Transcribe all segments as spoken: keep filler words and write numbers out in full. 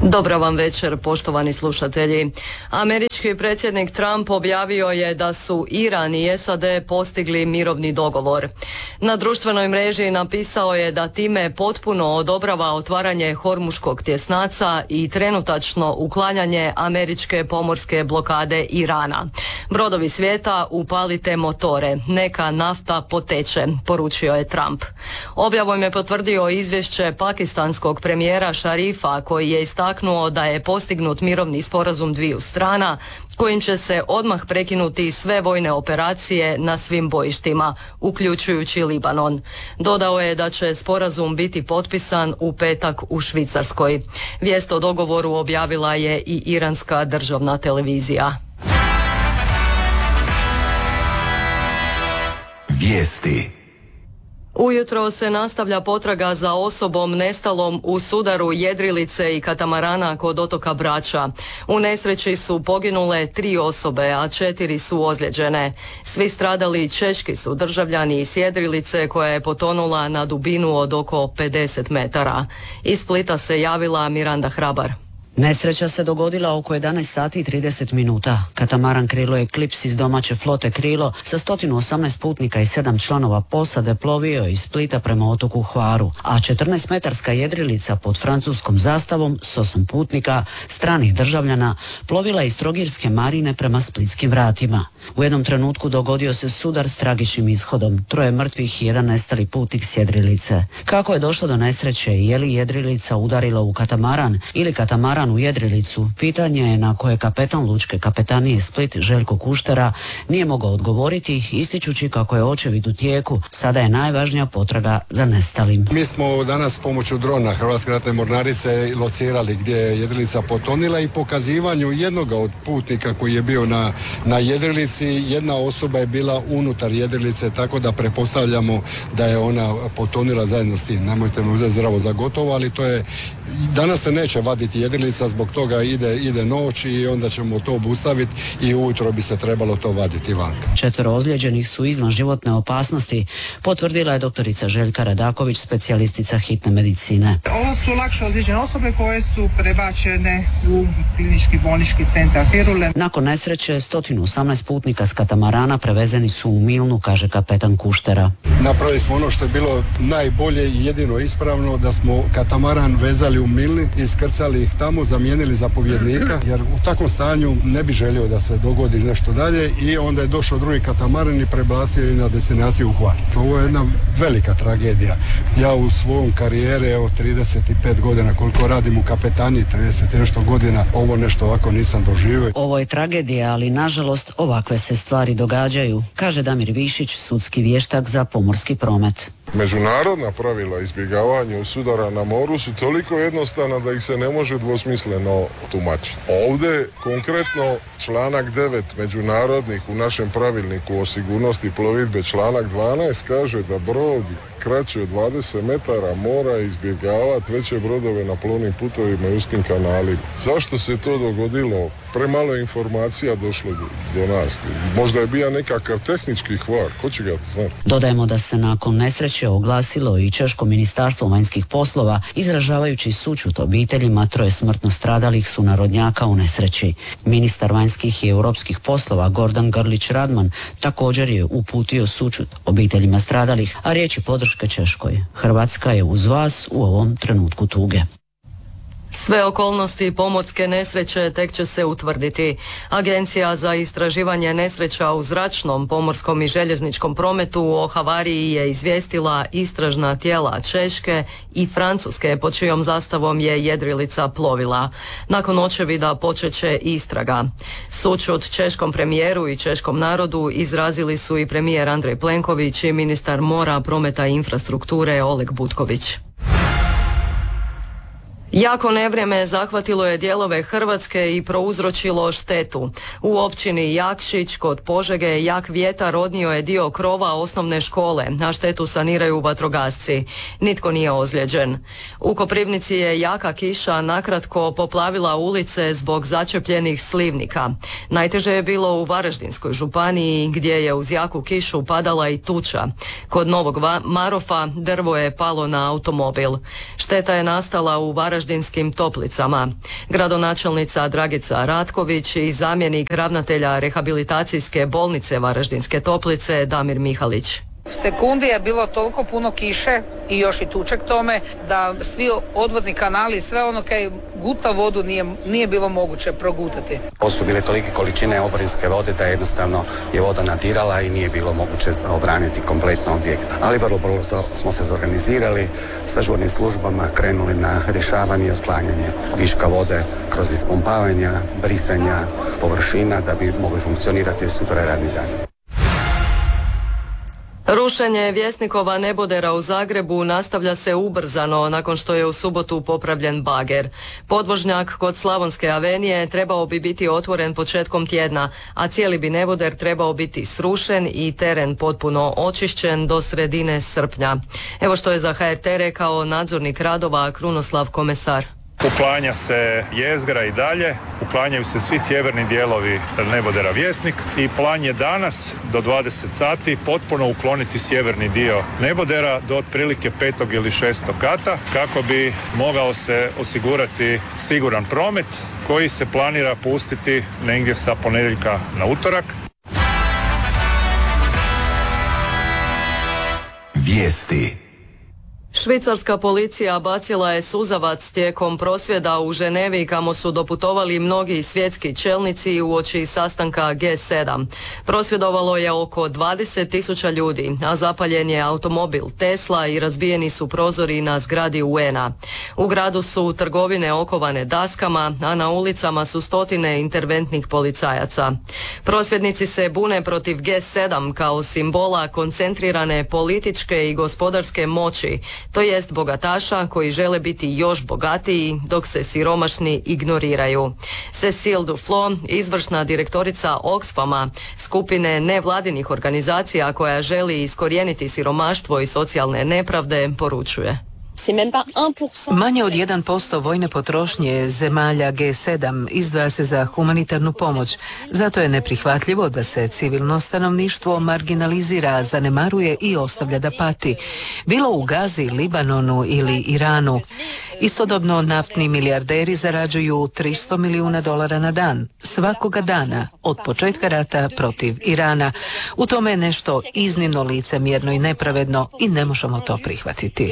Dobra vam večer, poštovani slušatelji. Američki predsjednik Trump objavio je da su Iran i S A D postigli mirovni dogovor. Na društvenoj mreži napisao je da time potpuno odobrava otvaranje Hormuškog tjesnaca i trenutačno uklanjanje američke pomorske blokade Irana. Brodovi svijeta, upalite motore, neka nafta poteče, poručio je Trump. Objavom je potvrdio izvješće pakistanskog premijera Šarifa koji je istaknuo da je postignut mirovni sporazum dviju strana kojim će se odmah prekinuti sve vojne operacije na svim bojištima, uključujući Libanon. Dodao je da će sporazum biti potpisan u petak u Švicarskoj. Vijest o dogovoru objavila je i iranska državna televizija. Vijesti. Ujutro se nastavlja potraga za osobom nestalom u sudaru jedrilice i katamarana kod otoka Brača. U nesreći su poginule tri osobe, a četiri su ozlijeđene. Svi stradali češki su državljani iz jedrilice koja je potonula na dubinu od oko pedeset metara. Iz Splita se javila Miranda Hrabar. Nesreća se dogodila oko jedanaest sati i trideset minuta. Katamaran Krilo Eclipse iz domaće flote Krilo sa sto osamnaest putnika i sedam članova posade plovio je iz Splita prema otoku Hvaru, a četrnaestmetarska jedrilica pod francuskom zastavom s osam putnika, stranih državljana, plovila iz Trogirske marine prema splitskim vratima. U jednom trenutku dogodio se sudar s tragičnim ishodom, troje mrtvih i jedan nestali putnik s jedrilice. Kako je došlo do nesreće i je li jedrilica udarila u katamaran ili katamaran u jedrilicu, pitanje je na koje kapetan lučke kapetanije Split Željko Kuštera nije mogao odgovoriti, ističući kako je očevid u tijeku. Sada je najvažnija potraga za nestalim. Mi smo danas pomoću drona Hrvatske ratne mornarice locirali gdje je jedrilica potonila i pokazivanju jednoga od putnika koji je bio na, na jedrilici, jedna osoba je bila unutar jedrilice, tako da pretpostavljamo da je ona potonila zajedno s tim. Nemojte me uzeti zdravo za gotovo, ali to je, danas se neće vaditi jedrilica, zbog toga ide, ide noć i onda ćemo to obustaviti i ujutro bi se trebalo to vaditi vanka. Četvero ozlijeđenih su izvan životne opasnosti, potvrdila je doktorica Željka Radaković, specijalistica hitne medicine. Ovo su lakše ozlijeđene osobe koje su prebačene u klinički bolnički centar Firule. Nakon nesreće sto osamnaest putnika s katamarana prevezeni su u Milnu, kaže kapetan Kuštera. Napravili smo ono što je bilo najbolje i jedino ispravno, da smo katamaran vezali u Milni i iskrcali ih tamo, zamijenili zapovjednika, jer u takvom stanju ne bi želio da se dogodi nešto dalje, i onda je došao drugi katamaran i preblasio na destinaciju u Hvar. Ovo je jedna velika tragedija. Ja u svom karijere, evo trideset pet godina koliko radim u kapetaniji, trideset i nešto godina, ovo nešto ovako nisam doživio. Ovo je tragedija, ali nažalost ovakve se stvari događaju, kaže Damir Višić, sudski vještak za pomorski promet. Međunarodna pravila izbjegavanja sudara na moru su toliko jednostavna da ih se ne može dvosmisleno tumačiti. Ovdje konkretno članak devet međunarodnih u našem pravilniku o sigurnosti plovidbe, članak dvanaest kaže da brod kraće od dvadeset metara mora izbjegavati veće brodove na plovnim putovima i uskim kanalima. Zašto se to dogodilo? Premalo informacija došlo do, do nas. Možda je bio nekakav tehnički kvar, ko će ga znati? Dodajemo da se nakon nesreće oglasilo i Češko ministarstvo vanjskih poslova, izražavajući sućut obiteljima troje smrtno stradalih sunarodnjaka u nesreći. Ministar vanjskih i europskih poslova Gordan Grlić Radman također je uputio sućut obiteljima stradalih, a riječi podrške Češkoj. Hrvatska je uz vas u ovom trenutku tuge. Sve okolnosti pomorske nesreće tek će se utvrditi. Agencija za istraživanje nesreća u zračnom, pomorskom i željezničkom prometu o havariji je izvijestila istražna tijela Češke i Francuske, pod čijom zastavom je jedrilica plovila. Nakon očevida počeće istraga. Sućut češkom premijeru i češkom narodu izrazili su i premijer Andrej Plenković i ministar mora, prometa i infrastrukture Oleg Butković. Jako nevrijeme zahvatilo je dijelove Hrvatske i prouzročilo štetu. U općini Jakšić kod Požege jak vjetar odnio je dio krova osnovne škole, a štetu saniraju vatrogasci. Nitko nije ozlijeđen. U Koprivnici je jaka kiša nakratko poplavila ulice zbog začepljenih slivnika. Najteže je bilo u Varaždinskoj županiji gdje je uz jaku kišu padala i tuča. Kod Novog Marofa drvo je palo na automobil. Šteta je nastala u Varaždinskoj Varaždinskim Toplicama. Gradonačelnica Dragica Ratković i zamjenik ravnatelja rehabilitacijske bolnice Varaždinske Toplice Damir Mihalić. U sekundi je bilo toliko puno kiše i još i tuček tome da svi odvodni kanali, sve ono kaj guta vodu nije, nije bilo moguće progutati. Ovo su bile tolike količine oborinske vode da jednostavno je voda nadirala i nije bilo moguće obraniti kompletno objekt. Ali vrlo brzo smo se zorganizirali sa žurnim službama, krenuli na rješavanje i otklanjanje viška vode kroz ispumpavanja, brisanja površina da bi mogli funkcionirati sutra radni dan. Rušenje Vjesnikova nebodera u Zagrebu nastavlja se ubrzano nakon što je u subotu popravljen bager. Podvožnjak kod Slavonske avenije trebao bi biti otvoren početkom tjedna, a cijeli bi neboder trebao biti srušen i teren potpuno očišćen do sredine srpnja. Evo što je za H R T rekao nadzornik radova Krunoslav Komesar. Uklanja se jezgra i dalje, uklanjaju se svi sjeverni dijelovi nebodera Vjesnik i plan je danas do dvadeset sati potpuno ukloniti sjeverni dio nebodera do otprilike petog ili šestog kata kako bi mogao se osigurati siguran promet koji se planira pustiti negdje sa ponedjeljka na utorak. Vijesti. Švicarska policija bacila je suzavac tijekom prosvjeda u Ženevi kamo su doputovali mnogi svjetski čelnici uoči sastanka G sedam. Prosvjedovalo je oko dvadeset tisuća ljudi, a zapaljen je automobil Tesla i razbijeni su prozori na zgradi U N A. U gradu su trgovine okovane daskama, a na ulicama su stotine interventnih policajaca. Prosvjednici se bune protiv G sedam kao simbola koncentrirane političke i gospodarske moći, to jest bogataša koji žele biti još bogatiji dok se siromašni ignoriraju. Cecile Duflo, izvršna direktorica Oxfama, skupine nevladinih organizacija koja želi iskorijeniti siromaštvo i socijalne nepravde, poručuje. Manje od jedan posto vojne potrošnje zemalja G sedam izdvaja se za humanitarnu pomoć. Zato je neprihvatljivo da se civilno stanovništvo marginalizira, zanemaruje i ostavlja da pati. Bilo u Gazi, Libanonu ili Iranu. Istodobno naftni milijarderi zarađuju tristo milijuna dolara na dan, svakoga dana, od početka rata protiv Irana. U tome je nešto iznimno licemjerno i nepravedno i ne možemo to prihvatiti.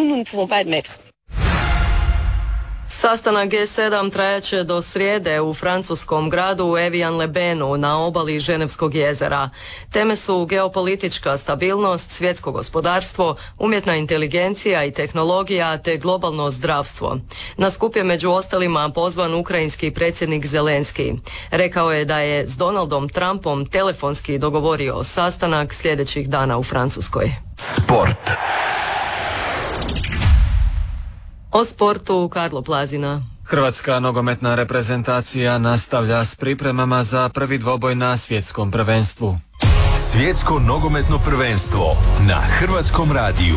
Sastanak G sedam trajaće do srijede u francuskom gradu Evian-le-Benu na obali Ženevskog jezera. Teme su geopolitička stabilnost, svjetsko gospodarstvo, umjetna inteligencija i tehnologija te globalno zdravstvo. Na skup je među ostalima pozvan ukrajinski predsjednik Zelenski. Rekao je da je s Donaldom Trumpom telefonski dogovorio sastanak sljedećih dana u Francuskoj. Sport. O sportu Karlo Plazina. Hrvatska nogometna reprezentacija nastavlja s pripremama za prvi dvoboj na svjetskom prvenstvu. Svjetsko nogometno prvenstvo na Hrvatskom radiju.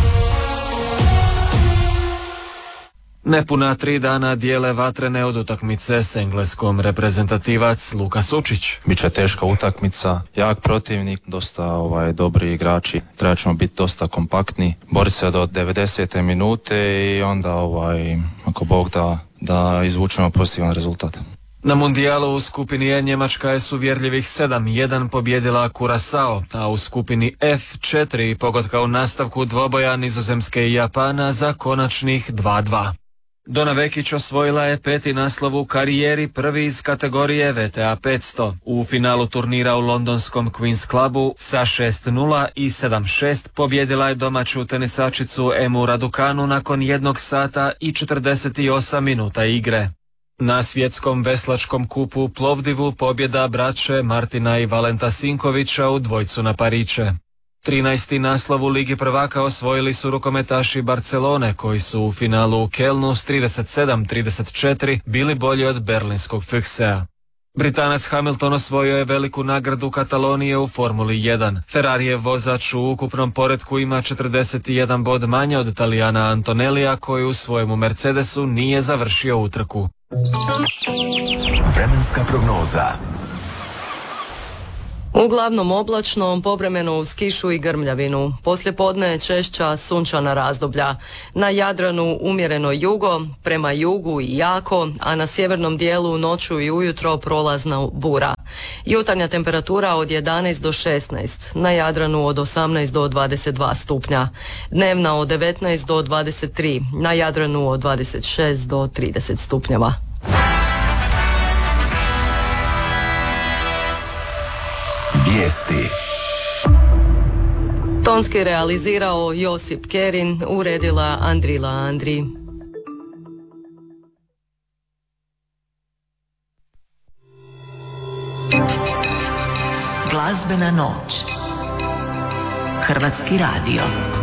Nepuna tri dana dijele vatrene od utakmice s Engleskom reprezentativac Luka Sučić. Biće teška utakmica, jak protivnik, dosta ovaj, dobri igrači. Treba ćemo biti dosta kompaktni, boriti se do devedesete minute i onda, ovaj, ako Bog da, da izvučemo pozitivan rezultat. Na mundijalu u skupini E Njemačka je s uvjerljivih sedam jedan pobjedila Curaçao, a u skupini F četiri pogotka u nastavku dvoboja Nizozemske i Japana za konačnih dva dva. Dona Vekić osvojila je peti naslov u karijeri, prvi iz kategorije V T A petsto. U finalu turnira u londonskom Queen's Clubu sa šest nula i sedam šest pobjedila je domaću tenisačicu Emu Raducanu nakon jednog sata i četrdeset osam minuta igre. Na svjetskom veslačkom kupu u Plovdivu pobjeda braće Martina i Valenta Sinkovića u dvojcu na pariće. trinaesti naslov u Ligi prvaka osvojili su rukometaši Barcelone koji su u finalu u Kelnu s trideset sedam trideset četiri bili bolji od berlinskog Füchsea. Britanac Hamilton osvojio je veliku nagradu Katalonije u Formuli jedan. Ferrarijev vozač u ukupnom poretku ima četrdeset jedan bod manje od Talijana Antonellija koji u svojemu Mercedesu nije završio utrku. Vremenska prognoza. Uglavnom oblačno, povremeno uz kišu i grmljavinu. Poslijepodne češća sunčana razdoblja. Na Jadranu umjereno jugo, prema jugu i jako, a na sjevernom dijelu noću i ujutro prolazna bura. Jutarnja temperatura od jedanaest do šesnaest, na Jadranu od osamnaest do dvadeset dva stupnja. Dnevna od devetnaest do dvadeset tri, na Jadranu od dvadeset šest do trideset stupnjeva. Vijesti. Tonski realizirao Josip Kerin, uredila Andrila Andri. Glazbena noć. Hrvatski radio.